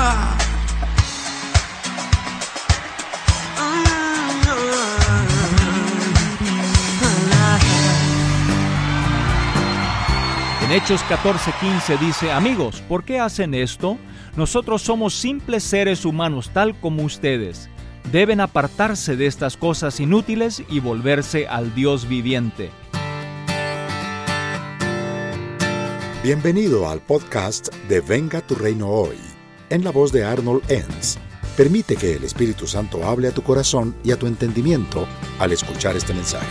En Hechos 14:15 dice: amigos, ¿por qué hacen esto? Nosotros somos simples seres humanos tal como ustedes. Deben apartarse de estas cosas inútiles y volverse al Dios viviente. Bienvenido al podcast de Venga tu Reino Hoy, en la voz de Arnold Enns. Permite que el Espíritu Santo hable a tu corazón y a tu entendimiento al escuchar este mensaje.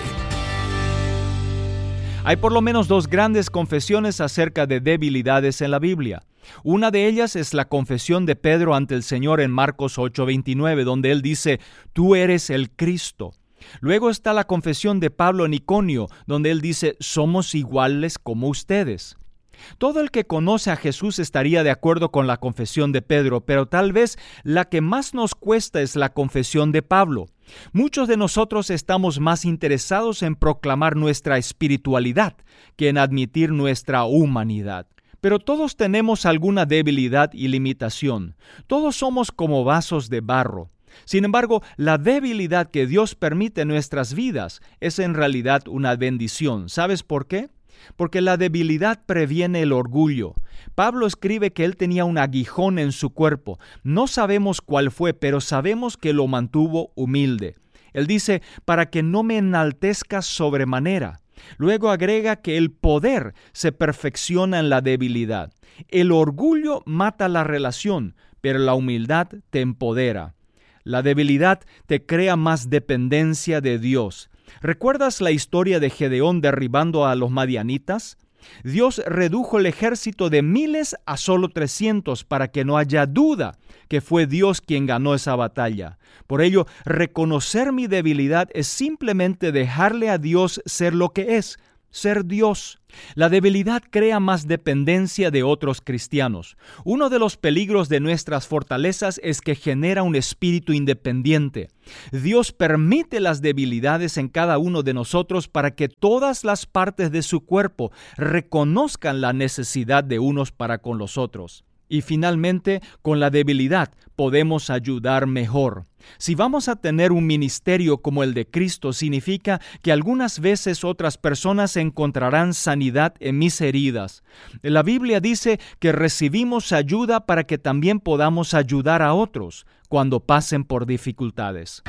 Hay por lo menos dos grandes confesiones acerca de debilidades en la Biblia. Una de ellas es la confesión de Pedro ante el Señor en Marcos 8:29, donde él dice: tú eres el Cristo. Luego está la confesión de Pablo en Iconio, donde él dice: somos iguales como ustedes. Todo el que conoce a Jesús estaría de acuerdo con la confesión de Pedro, pero tal vez la que más nos cuesta es la confesión de Pablo. Muchos de nosotros estamos más interesados en proclamar nuestra espiritualidad que en admitir nuestra humanidad. Pero todos tenemos alguna debilidad y limitación. Todos somos como vasos de barro. Sin embargo, la debilidad que Dios permite en nuestras vidas es en realidad una bendición. ¿Sabes por qué? Porque la debilidad previene el orgullo. Pablo escribe que él tenía un aguijón en su cuerpo. No sabemos cuál fue, pero sabemos que lo mantuvo humilde. Él dice: para que no me enaltezca sobremanera. Luego agrega que el poder se perfecciona en la debilidad. El orgullo mata la relación, pero la humildad te empodera. La debilidad te crea más dependencia de Dios. ¿Recuerdas la historia de Gedeón derribando a los madianitas? Dios redujo el ejército de miles a solo 300 para que no haya duda que fue Dios quien ganó esa batalla. Por ello, reconocer mi debilidad es simplemente dejarle a Dios ser lo que es, ser Dios. La debilidad crea más dependencia de otros cristianos. Uno de los peligros de nuestras fortalezas es que genera un espíritu independiente. Dios permite las debilidades en cada uno de nosotros para que todas las partes de su cuerpo reconozcan la necesidad de unos para con los otros. Y finalmente, con la debilidad podemos ayudar mejor. Si vamos a tener un ministerio como el de Cristo, significa que algunas veces otras personas encontrarán sanidad en mis heridas. La Biblia dice que recibimos ayuda para que también podamos ayudar a otros cuando pasen por dificultades.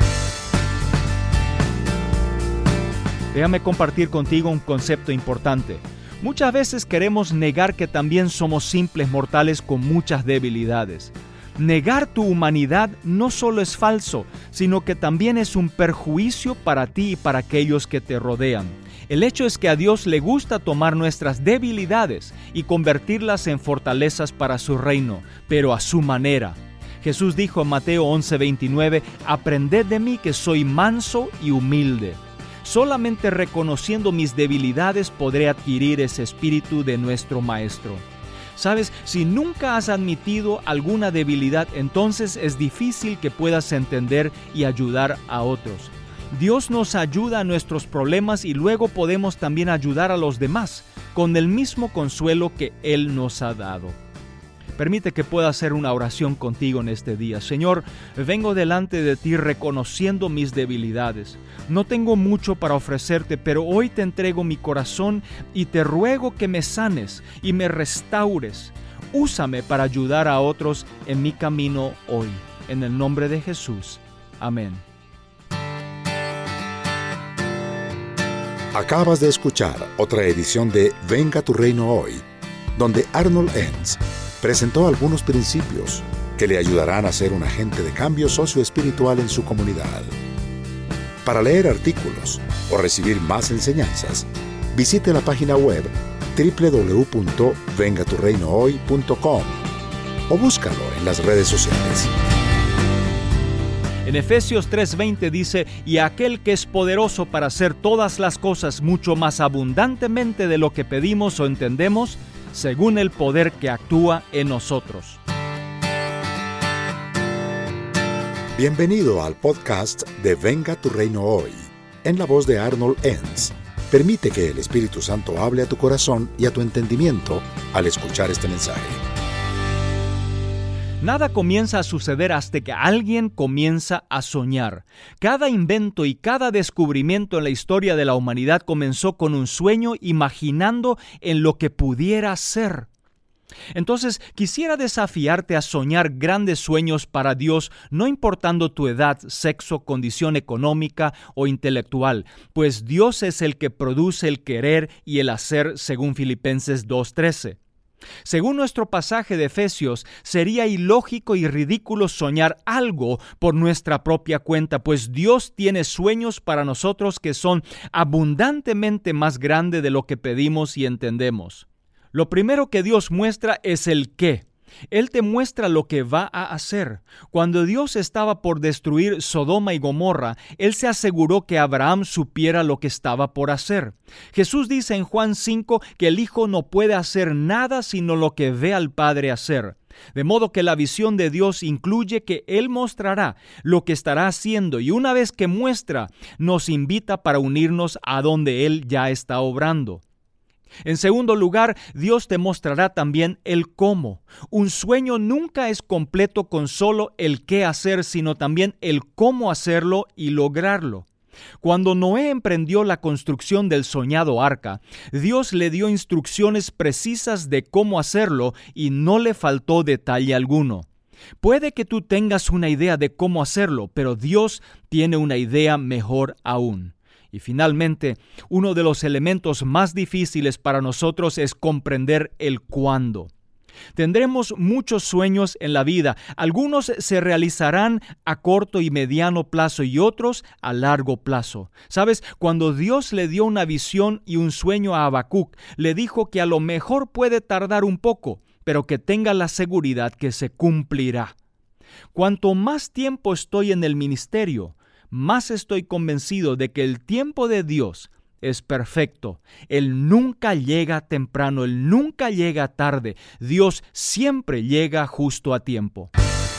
Déjame compartir contigo un concepto importante. Muchas veces queremos negar que también somos simples mortales con muchas debilidades. Negar tu humanidad no solo es falso, sino que también es un perjuicio para ti y para aquellos que te rodean. El hecho es que a Dios le gusta tomar nuestras debilidades y convertirlas en fortalezas para su reino, pero a su manera. Jesús dijo en Mateo 11:29, aprended de mí que soy manso y humilde. Solamente reconociendo mis debilidades podré adquirir ese espíritu de nuestro Maestro. ¿Sabes? Si nunca has admitido alguna debilidad, entonces es difícil que puedas entender y ayudar a otros. Dios nos ayuda a nuestros problemas y luego podemos también ayudar a los demás con el mismo consuelo que Él nos ha dado. Permite que pueda hacer una oración contigo en este día. Señor, vengo delante de ti reconociendo mis debilidades. No tengo mucho para ofrecerte, pero hoy te entrego mi corazón y te ruego que me sanes y me restaures. Úsame para ayudar a otros en mi camino hoy. En el nombre de Jesús. Amén. Acabas de escuchar otra edición de Venga tu Reino Hoy, donde Arnold Enns presentó algunos principios que le ayudarán a ser un agente de cambio socioespiritual en su comunidad. Para leer artículos o recibir más enseñanzas, visite la página web www.vengaturreinohoy.com o búscalo en las redes sociales. En Efesios 3:20 dice: y aquel que es poderoso para hacer todas las cosas mucho más abundantemente de lo que pedimos o entendemos, según el poder que actúa en nosotros. Bienvenido al podcast de Venga tu Reino Hoy, en la voz de Arnold Enns. Permite que el Espíritu Santo hable a tu corazón y a tu entendimiento al escuchar este mensaje. Nada comienza a suceder hasta que alguien comienza a soñar. Cada invento y cada descubrimiento en la historia de la humanidad comenzó con un sueño imaginando en lo que pudiera ser. Entonces, quisiera desafiarte a soñar grandes sueños para Dios, no importando tu edad, sexo, condición económica o intelectual, pues Dios es el que produce el querer y el hacer, según Filipenses 2:13. Según nuestro pasaje de Efesios, sería ilógico y ridículo soñar algo por nuestra propia cuenta, pues Dios tiene sueños para nosotros que son abundantemente más grandes de lo que pedimos y entendemos. Lo primero que Dios muestra es el qué. Él te muestra lo que va a hacer. Cuando Dios estaba por destruir Sodoma y Gomorra, Él se aseguró que Abraham supiera lo que estaba por hacer. Jesús dice en Juan 5 que el Hijo no puede hacer nada sino lo que ve al Padre hacer. De modo que la visión de Dios incluye que Él mostrará lo que estará haciendo y una vez que muestra, nos invita para unirnos a donde Él ya está obrando. En segundo lugar, Dios te mostrará también el cómo. Un sueño nunca es completo con solo el qué hacer, sino también el cómo hacerlo y lograrlo. Cuando Noé emprendió la construcción del soñado arca, Dios le dio instrucciones precisas de cómo hacerlo y no le faltó detalle alguno. Puede que tú tengas una idea de cómo hacerlo, pero Dios tiene una idea mejor aún. Y finalmente, uno de los elementos más difíciles para nosotros es comprender el cuándo. Tendremos muchos sueños en la vida. Algunos se realizarán a corto y mediano plazo y otros a largo plazo. ¿Sabes? Cuando Dios le dio una visión y un sueño a Habacuc, le dijo que a lo mejor puede tardar un poco, pero que tenga la seguridad que se cumplirá. Cuanto más tiempo estoy en el ministerio, más estoy convencido de que el tiempo de Dios es perfecto. Él nunca llega temprano, Él nunca llega tarde. Dios siempre llega justo a tiempo.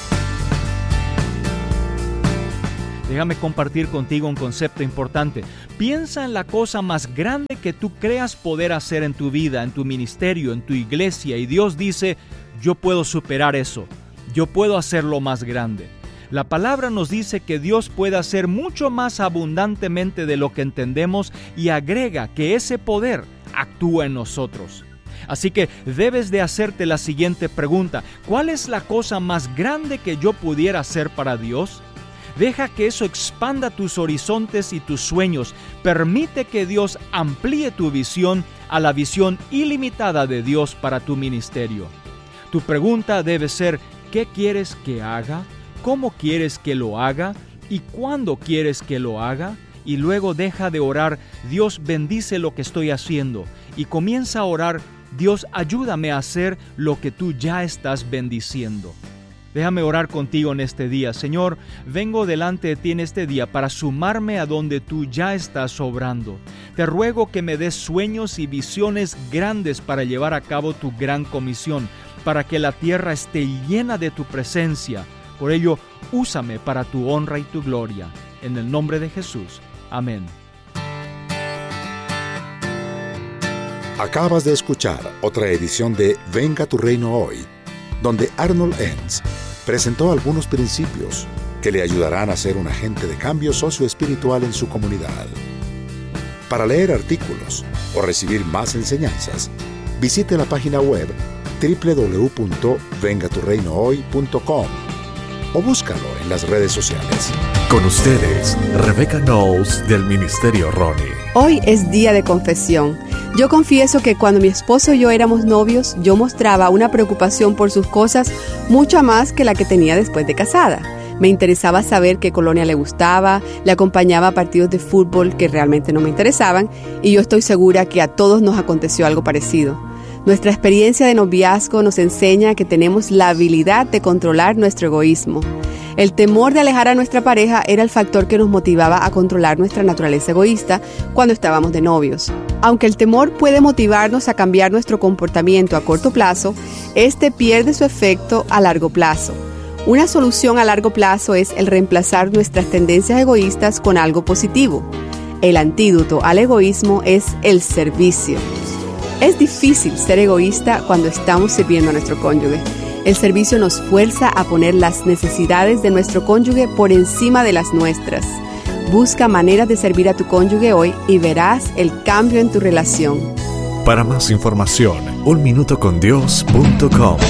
Déjame compartir contigo un concepto importante. Piensa en la cosa más grande que tú creas poder hacer en tu vida, en tu ministerio, en tu iglesia, y Dios dice, yo puedo superar eso, yo puedo hacerlo más grande. La palabra nos dice que Dios puede hacer mucho más abundantemente de lo que entendemos y agrega que ese poder actúa en nosotros. Así que debes de hacerte la siguiente pregunta: ¿cuál es la cosa más grande que yo pudiera hacer para Dios? Deja que eso expanda tus horizontes y tus sueños. Permite que Dios amplíe tu visión a la visión ilimitada de Dios para tu ministerio. Tu pregunta debe ser: ¿qué quieres que haga? ¿Cómo quieres que lo haga? ¿Y cuándo quieres que lo haga? Y luego deja de orar, Dios bendice lo que estoy haciendo. Y comienza a orar, Dios ayúdame a hacer lo que tú ya estás bendiciendo. Déjame orar contigo en este día. Señor, vengo delante de ti en este día para sumarme a donde tú ya estás obrando. Te ruego que me des sueños y visiones grandes para llevar a cabo tu gran comisión, para que la tierra esté llena de tu presencia. Por ello, úsame para tu honra y tu gloria. En el nombre de Jesús. Amén. Acabas de escuchar otra edición de Venga tu Reino Hoy, donde Arnold Enns presentó algunos principios que le ayudarán a ser un agente de cambio socioespiritual en su comunidad. Para leer artículos o recibir más enseñanzas, visite la página web www.vengaturreinohoy.com o búscalo en las redes sociales. Con ustedes, Rebecca Knowles del Ministerio Ronnie. Hoy es día de confesión. Yo confieso que cuando mi esposo y yo éramos novios, yo mostraba una preocupación por sus cosas mucha más que la que tenía después de casada. Me interesaba saber qué colonia le gustaba, le acompañaba a partidos de fútbol que realmente no me interesaban, y yo estoy segura que a todos nos aconteció algo parecido. Nuestra experiencia de noviazgo nos enseña que tenemos la habilidad de controlar nuestro egoísmo. El temor de alejar a nuestra pareja era el factor que nos motivaba a controlar nuestra naturaleza egoísta cuando estábamos de novios. Aunque el temor puede motivarnos a cambiar nuestro comportamiento a corto plazo, este pierde su efecto a largo plazo. Una solución a largo plazo es el reemplazar nuestras tendencias egoístas con algo positivo. El antídoto al egoísmo es el servicio. Es difícil ser egoísta cuando estamos sirviendo a nuestro cónyuge. El servicio nos fuerza a poner las necesidades de nuestro cónyuge por encima de las nuestras. Busca maneras de servir a tu cónyuge hoy y verás el cambio en tu relación. Para más información, unminutocondios.com.